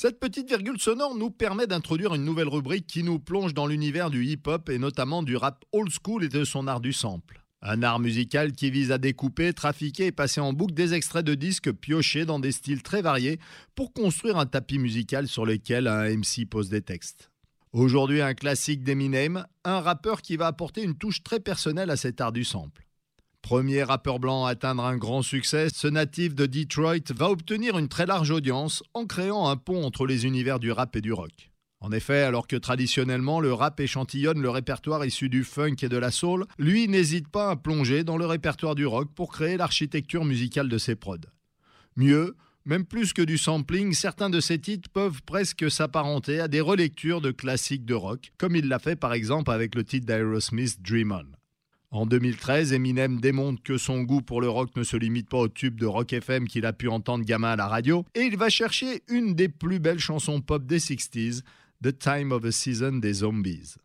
Cette petite virgule sonore nous permet d'introduire une nouvelle rubrique qui nous plonge dans l'univers du hip-hop et notamment du rap old school et de son art du sample. Un art musical qui vise à découper, trafiquer et passer en boucle des extraits de disques piochés dans des styles très variés pour construire un tapis musical sur lequel un MC pose des textes. Aujourd'hui, un classique d'Eminem, un rappeur qui va apporter une touche très personnelle à cet art du sample. Premier rappeur blanc à atteindre un grand succès, ce natif de Detroit va obtenir une très large audience en créant un pont entre les univers du rap et du rock. En effet, alors que traditionnellement le rap échantillonne le répertoire issu du funk et de la soul, lui n'hésite pas à plonger dans le répertoire du rock pour créer l'architecture musicale de ses prods. Mieux, même plus que du sampling, certains de ses titres peuvent presque s'apparenter à des relectures de classiques de rock, comme il l'a fait par exemple avec le titre d'Aerosmith Dream On. En 2013, Eminem démontre que son goût pour le rock ne se limite pas aux tubes de Rock FM qu'il a pu entendre gamin à la radio, et il va chercher une des plus belles chansons pop des 60s, The Time of a Season des Zombies.